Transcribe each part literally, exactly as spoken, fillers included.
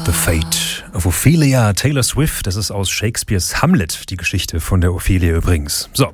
The Fate of Ophelia, Taylor Swift. Das ist aus Shakespeares Hamlet, die Geschichte von der Ophelia übrigens. So.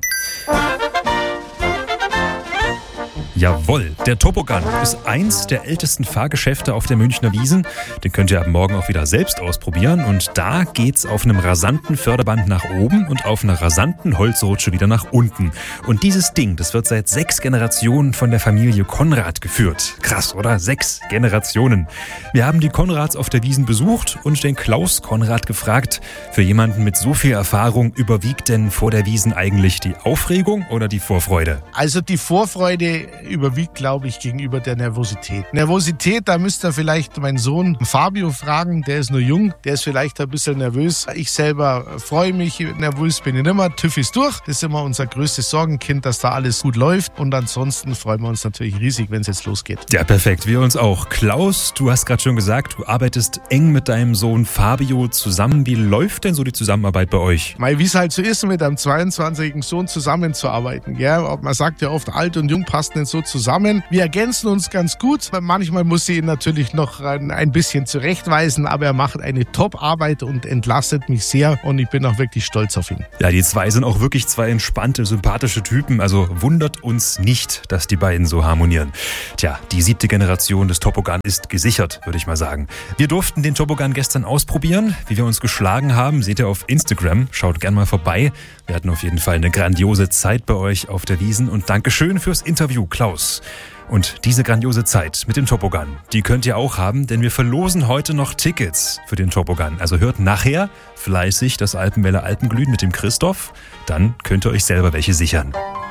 Jawohl, der Topogan ist eins der ältesten Fahrgeschäfte auf der Münchner Wiesn. Den könnt ihr ab morgen auch wieder selbst ausprobieren. Und da geht's auf einem rasanten Förderband nach oben und auf einer rasanten Holzrutsche wieder nach unten. Und dieses Ding, das wird seit sechs Generationen von der Familie Konrad geführt. Krass, oder? Sechs Generationen. Wir haben die Konrads auf der Wiesn besucht und den Klaus Konrad gefragt, für jemanden mit so viel Erfahrung überwiegt denn vor der Wiesn eigentlich die Aufregung oder die Vorfreude? Also die Vorfreude überwiegt, glaube ich, gegenüber der Nervosität. Nervosität, da müsst ihr vielleicht meinen Sohn Fabio fragen, der ist nur jung, der ist vielleicht ein bisschen nervös. Ich selber freue mich, nervös bin ich nimmer, TÜV ist durch. Das ist immer unser größtes Sorgenkind, dass da alles gut läuft. Und ansonsten freuen wir uns natürlich riesig, wenn es jetzt losgeht. Ja, perfekt, wir uns auch. Klaus, du hast gerade schon gesagt, du arbeitest eng mit deinem Sohn Fabio zusammen. Wie läuft denn so die Zusammenarbeit bei euch? Mei, wie es halt so ist, mit einem zweiundzwanzigjährigen Sohn zusammenzuarbeiten. Gell? Man sagt ja oft, alt und jung passen nicht so zusammen. Wir ergänzen uns ganz gut. Manchmal muss ich ihn natürlich noch ein bisschen zurechtweisen, aber er macht eine Top-Arbeit und entlastet mich sehr und ich bin auch wirklich stolz auf ihn. Ja, die zwei sind auch wirklich zwei entspannte, sympathische Typen. Also wundert uns nicht, dass die beiden so harmonieren. Tja, die siebte Generation des Topogan ist gesichert, würde ich mal sagen. Wir durften den Topogan gestern ausprobieren. Wie wir uns geschlagen haben, seht ihr auf Instagram. Schaut gerne mal vorbei. Wir hatten auf jeden Fall eine grandiose Zeit bei euch auf der Wiesn und Dankeschön fürs Interview, Klaus. Und diese grandiose Zeit mit dem Topogan, die könnt ihr auch haben, denn wir verlosen heute noch Tickets für den Topogan. Also hört nachher fleißig das Alpenwelle Alpenglühen mit dem Christoph, dann könnt ihr euch selber welche sichern.